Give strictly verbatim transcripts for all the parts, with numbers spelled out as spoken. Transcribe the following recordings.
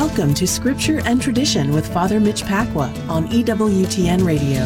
Welcome to Scripture and Tradition with Father Mitch Pacwa on E W T N Radio.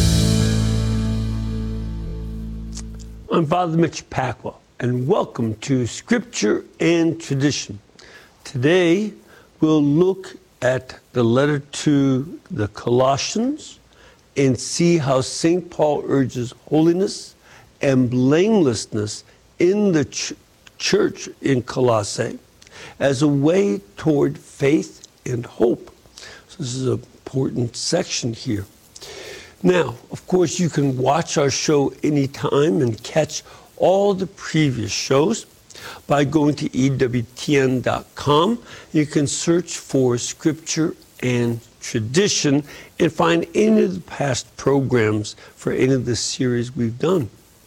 I'm Father Mitch Pacwa, and welcome to Scripture and Tradition. Today, we'll look at the letter to the Colossians and see how Saint Paul urges holiness and blamelessness in the ch- church in Colossae as a way toward faith and hope. So this is an important section here. Now, of course, you can watch our show anytime and catch all the previous shows by going to E W T N dot com. You can search for Scripture and Tradition and find any of the past programs for any of the series we've done.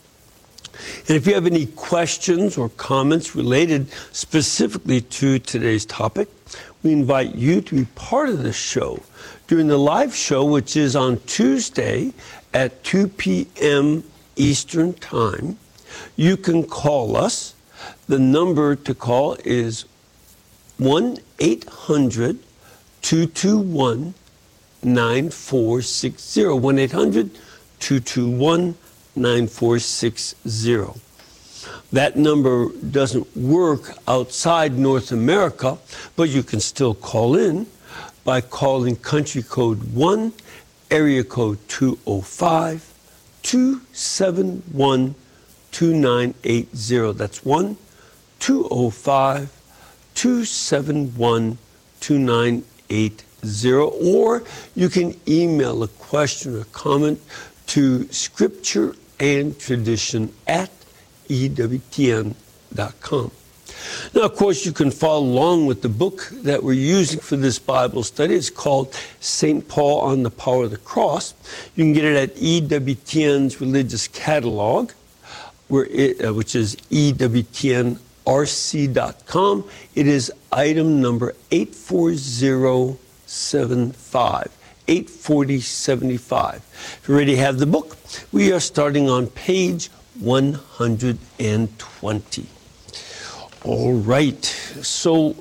And if you have any questions or comments related specifically to today's topic, we invite you to be part of the show during the live show, which is on Tuesday at two p.m. Eastern Time. You can call us. The number to call is one eight hundred two two one nine four six zero. one eight hundred two two one nine four six zero. That number doesn't work outside North America, but you can still call in by calling country code one, area code two oh five, two seven one, two nine eight zero. That's one, two oh five, two seven one, two nine eight zero. Or you can email a question or comment to Scripture and Tradition at E W T N dot com. Now, of course, you can follow along with the book that we're using for this Bible study. It's called Saint Paul on the Power of the Cross. You can get it at E W T N's Religious Catalog, where it, uh, which is E W T N R C dot com. It is item number eight four zero seven five. eight forty seventy-five. If you already have the book, we are starting on page one hundred twenty. All right, so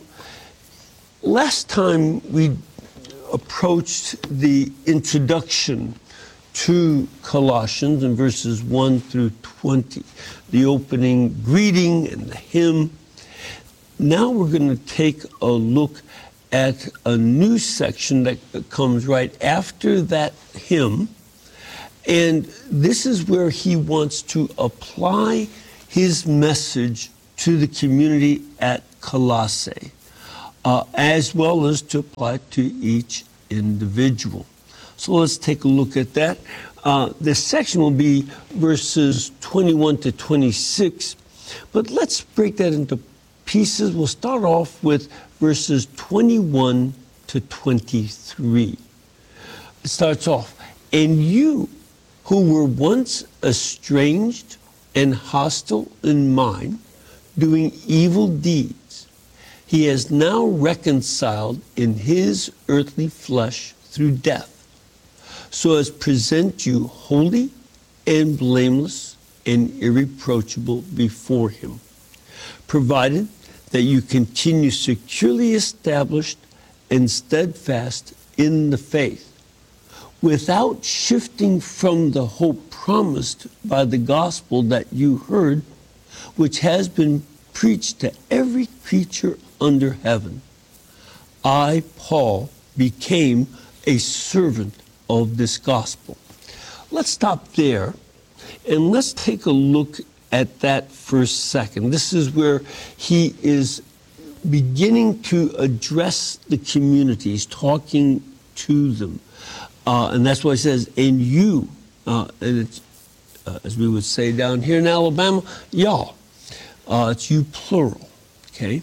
last time we approached the introduction to Colossians in verses one through twenty, the opening greeting and the hymn. Now we're going to take a look at a new section that comes right after that hymn. And this is where he wants to apply his message to the community at Colossae, uh, as well as to apply it to each individual. So let's take a look at that. Uh, this section will be verses twenty-one to twenty-six, but let's break that into pieces. We'll start off with verses twenty-one to twenty-three. It starts off, and you who were once estranged and hostile in mind, doing evil deeds, he has now reconciled in his earthly flesh through death, so as present you holy and blameless and irreproachable before him, provided that you continue securely established and steadfast in the faith, without shifting from the hope promised by the gospel that you heard, which has been preached to every creature under heaven. I, Paul, became a servant of this gospel. Let's stop there and let's take a look at that for a second. This is where he is beginning to address the community. He's talking to them. Uh, and that's why he says, and you, uh, and it's, uh, as we would say down here in Alabama, y'all. Uh, it's you plural, okay?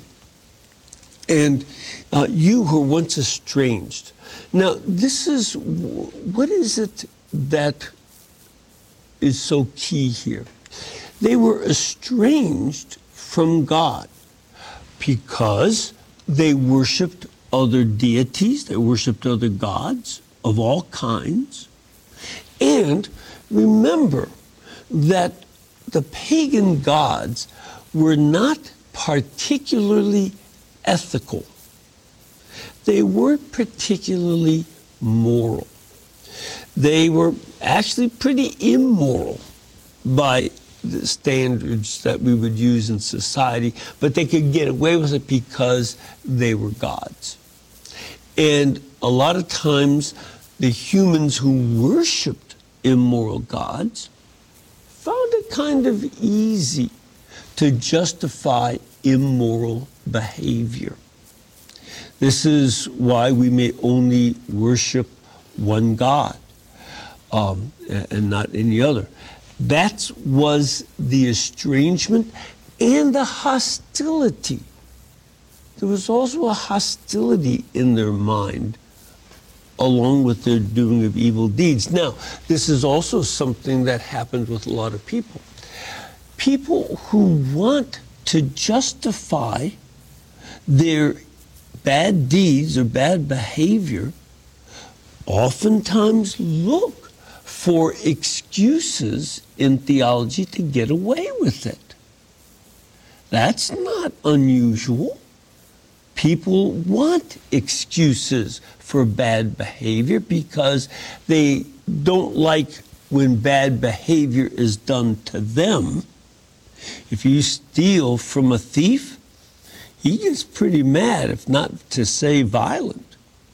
And uh, you who were once estranged. Now, this is, what is it that is so key here? They were estranged from God because they worshiped other deities, they worshiped other gods of all kinds. And remember that the pagan gods were not particularly ethical. they weren't particularly moral. They were actually pretty immoral by the standards that we would use in society, but they could get away with it because they were gods. And a lot of times, the humans who worshiped immoral gods found it kind of easy to justify immoral behavior. This is why we may only worship one God um, and not any other. That was the estrangement and the hostility. There was also a hostility in their mind along with their doing of evil deeds. Now, this is also something that happens with a lot of people. People who want to justify their bad deeds or bad behavior oftentimes look for excuses in theology to get away with it. That's not unusual. People want excuses for bad behavior because they don't like when bad behavior is done to them. If you steal from a thief, he gets pretty mad, if not to say violent.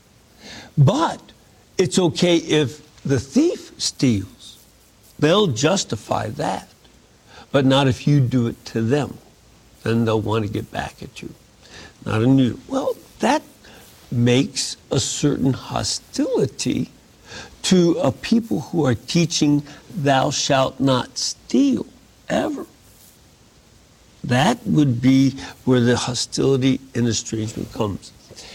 But it's okay if the thief steals. They'll justify that. But not if you do it to them. Then they'll want to get back at you. Not unusual. Well, that makes a certain hostility to a people who are teaching thou shalt not steal ever. That would be where the hostility and estrangement comes.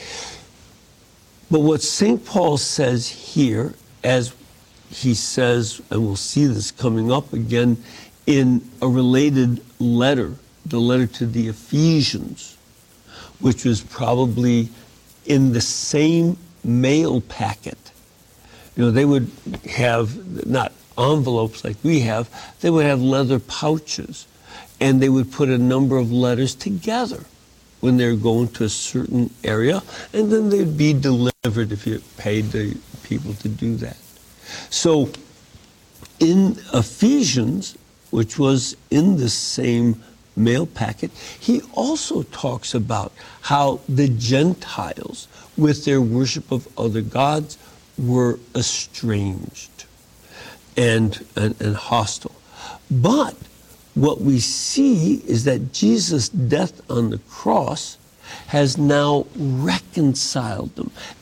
But what Saint Paul says here, as he says, and we'll see this coming up again in a related letter, the letter to the Ephesians, which was probably in the same mail packet. You know, they would have not envelopes like we have, they would have leather pouches, and they would put a number of letters together when they're going to a certain area, and then they'd be delivered if you paid the people to do that. So in Ephesians, which was in the same mail packet, he also talks about how the Gentiles, with their worship of other gods, were estranged and, and, and hostile. But what we see is that Jesus' death on the cross has now reconciled them.